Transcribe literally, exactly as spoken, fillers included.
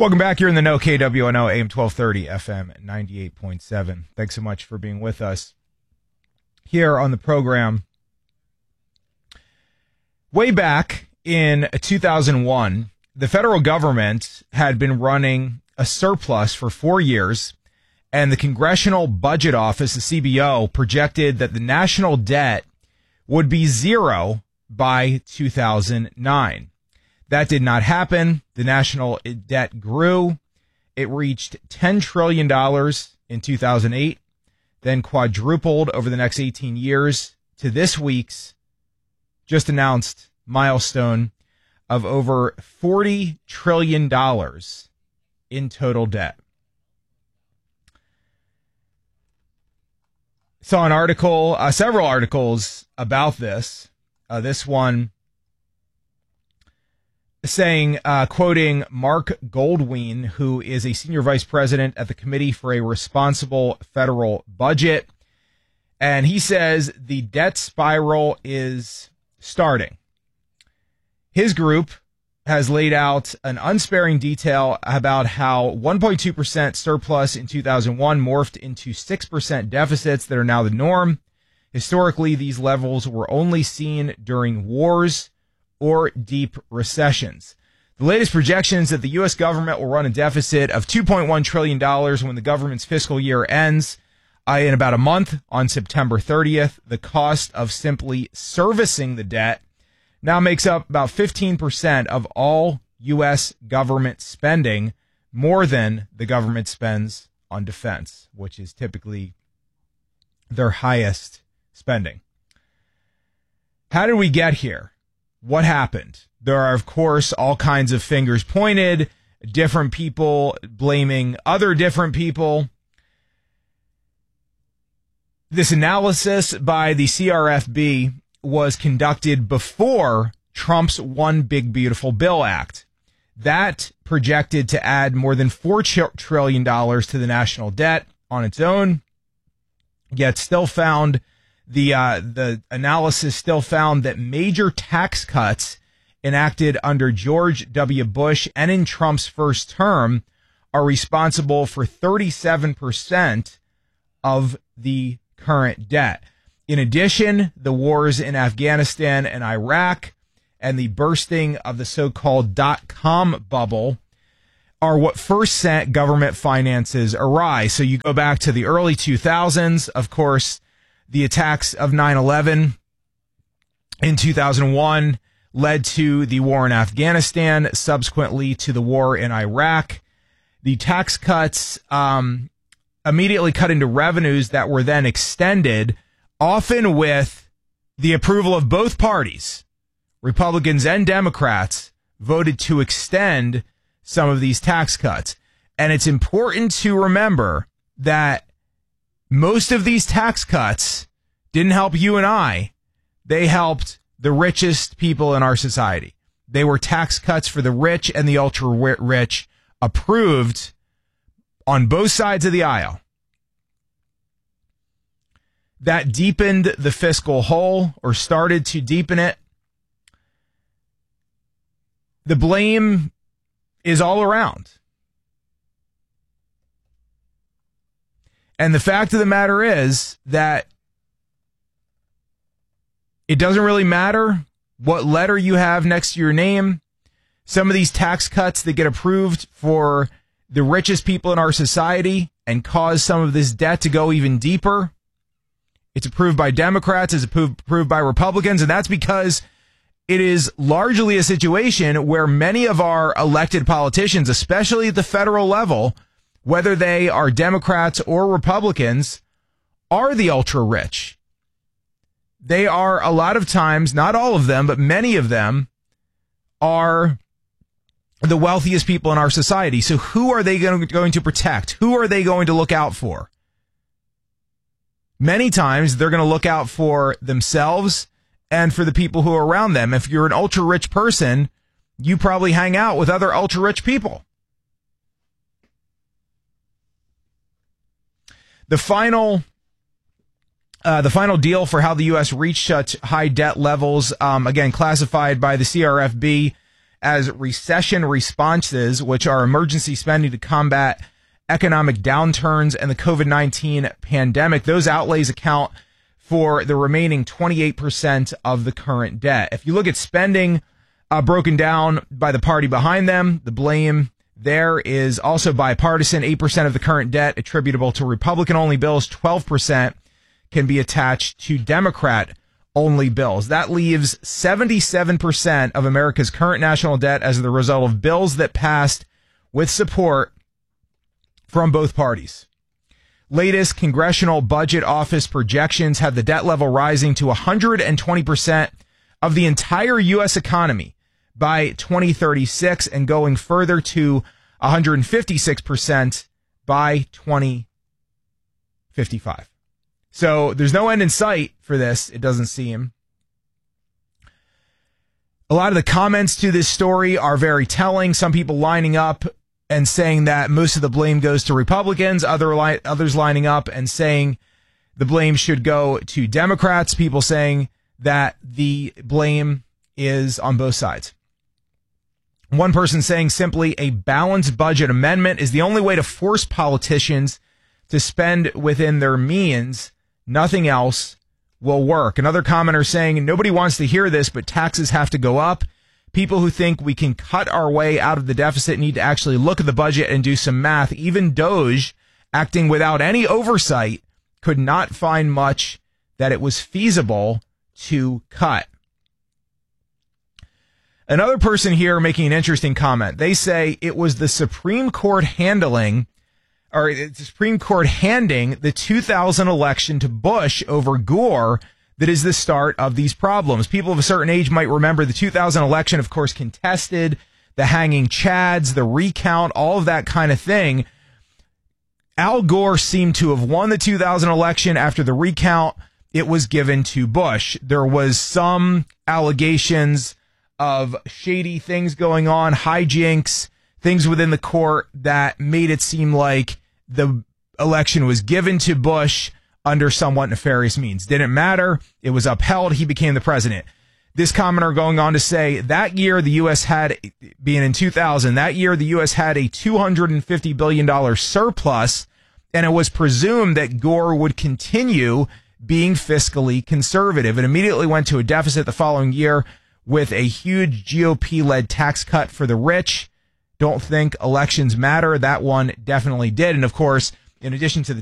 Welcome back. You're in the know, K W N O, A M twelve thirty, F M ninety-eight point seven. Thanks so much for being with us here on the program. Way back in two thousand one, the federal government had been running a surplus for four years, and the Congressional Budget Office, the C B O, projected that the national debt would be zero by two thousand nine. That did not happen. The national debt grew. It reached ten trillion dollars in two thousand eight, then quadrupled over the next eighteen years to this week's just announced milestone of over forty trillion dollars in total debt. Saw an article, uh, several articles about this. Uh, this one saying, uh, quoting Mark Goldwein, who is a senior vice president at the Committee for a Responsible Federal Budget. And he says the debt spiral is starting. His group has laid out an unsparing detail about how one point two percent surplus in two thousand one morphed into six percent deficits that are now the norm. Historically, these levels were only seen during wars or deep recessions. The latest projections that the U S government will run a deficit of two point one trillion dollars when the government's fiscal year ends uh, in about a month on September thirtieth. The cost of simply servicing the debt now makes up about fifteen percent of all U S government spending, more than the government spends on defense, which is typically their highest spending. How did we get here? What happened? There are, of course, all kinds of fingers pointed, different people blaming other different people. This analysis by the C R F B was conducted before Trump's One Big Beautiful Bill Act. That projected to add more than four trillion dollars to the national debt on its own, yet still found The uh, the analysis still found that major tax cuts enacted under George W. Bush and in Trump's first term are responsible for thirty-seven percent of the current debt. In addition, the wars in Afghanistan and Iraq and the bursting of the so-called dot-com bubble are what first sent government finances awry. So you go back to the early two thousands, of course. The attacks of nine eleven in two thousand one led to the war in Afghanistan, subsequently to the war in Iraq. The tax cuts um, immediately cut into revenues that were then extended, often with the approval of both parties. Republicans and Democrats voted to extend some of these tax cuts. And it's important to remember that most of these tax cuts didn't help you and I. They helped the richest people in our society. They were tax cuts for the rich and the ultra rich, approved on both sides of the aisle. That deepened the fiscal hole, or started to deepen it. The blame is all around. And the fact of the matter is that it doesn't really matter what letter you have next to your name. Some of these tax cuts that get approved for the richest people in our society and cause some of this debt to go even deeper. It's approved by Democrats, it's approved, approved by Republicans, and that's because it is largely a situation where many of our elected politicians, especially at the federal level, whether they are Democrats or Republicans, are the ultra rich. They are, a lot of times, not all of them, but many of them are the wealthiest people in our society. So who are they going to protect? Who are they going to look out for? Many times they're going to look out for themselves and for the people who are around them. If you're an ultra rich person, you probably hang out with other ultra rich people. The final, uh, the final deal for how the U S reached such high debt levels, um, again, classified by the C R F B as recession responses, which are emergency spending to combat economic downturns and the COVID nineteen pandemic. Those outlays account for the remaining twenty-eight percent of the current debt. If you look at spending uh, broken down by the party behind them, the blame there is also bipartisan. eight percent of the current debt attributable to Republican-only bills, twelve percent can be attached to Democrat-only bills. That leaves seventy-seven percent of America's current national debt as the result of bills that passed with support from both parties. Latest Congressional Budget Office projections have the debt level rising to one hundred twenty percent of the entire U S economy by twenty thirty-six and going further to one hundred fifty-six percent by twenty fifty-five. So there's no end in sight for this, it doesn't seem. A lot of the comments to this story are very telling. Some people lining up and saying that most of the blame goes to Republicans, other li- others lining up and saying the blame should go to Democrats, people saying that the blame is on both sides. One person saying simply a balanced budget amendment is the only way to force politicians to spend within their means. Nothing else will work. Another commenter saying nobody wants to hear this, but taxes have to go up. People who think we can cut our way out of the deficit need to actually look at the budget and do some math. Even Doge, acting without any oversight, could not find much that it was feasible to cut. Another person here making an interesting comment. They say it was the Supreme Court handling, or the Supreme Court handing the two thousand election to Bush over Gore that is the start of these problems. People of a certain age might remember the two thousand election, of course, contested, the hanging chads, the recount, all of that kind of thing. Al Gore seemed to have won the two thousand election. After the recount, it was given to Bush. There was some allegations of shady things going on, hijinks, things within the court that made it seem like the election was given to Bush under somewhat nefarious means. Didn't matter. It was upheld. He became the president. This commenter going on to say that year the U S had, being in two thousand, that year the U S had a two hundred fifty billion dollars surplus, and it was presumed that Gore would continue being fiscally conservative. It immediately went to a deficit the following year with a huge G O P-led tax cut for the rich. Don't think elections matter. That one definitely did. And of course, in addition to the